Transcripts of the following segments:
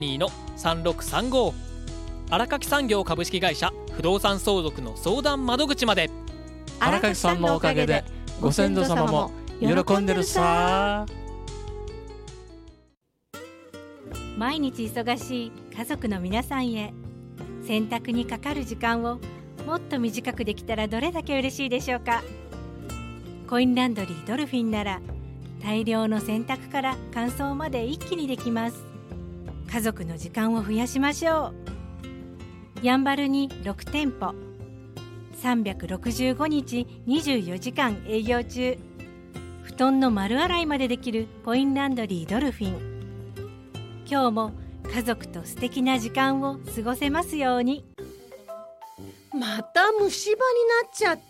の3635、荒垣産業株式会社不動産相続の相談窓口まで。 荒垣さんのおかげでご先祖様も喜んでるさ。 毎日忙しい家族の皆さんへ、洗濯にかかる時間をもっと短くできたらどれだけ嬉しいでしょうか。コインランドリードルフィンなら大量の洗濯から乾燥まで一気にできます。家族の時間を増やしましょう。やんばるに6店舗、365日24時間営業中。布団の丸洗いまでできるコインランドリードルフィン。今日も家族と素敵な時間を過ごせますように。 また虫歯になっちゃって、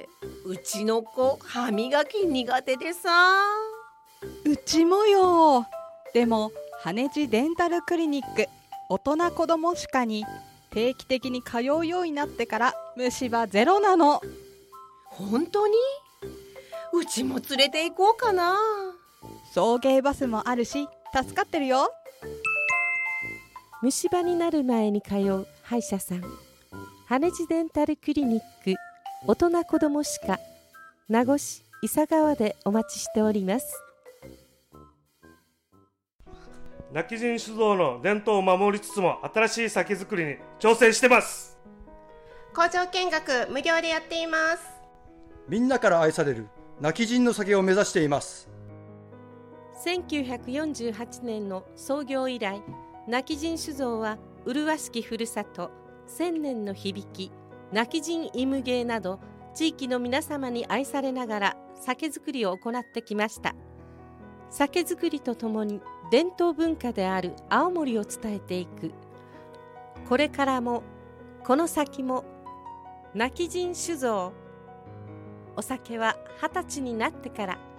うちの子歯磨き苦手でさ。 うちもよ。でも羽地デンタルクリニック大人子ども歯科に定期的に通うようになってから虫歯ゼロなの。 本当に？うちも連れて行こうかな。 送迎バスもあるし助かってるよ。 虫歯になる前に通う歯医者さん、羽地デンタルクリニック大人子ども歯科、名護市伊佐川でお待ちしております。 今帰仁酒造の伝統を守りつつも新しい酒造りに挑戦してます。 工場見学無料でやっています。 みんなから愛される今帰仁の酒を目指しています。 1948年の創業以来、今帰仁酒造は麗しきふるさと、千年の響き、今帰仁イムゲーなど地域の皆様に愛されながら酒造りを行ってきました。酒造りとともに伝統文化である青森を伝えていく。これからもこの先も今帰仁酒造。お酒は20歳になってから。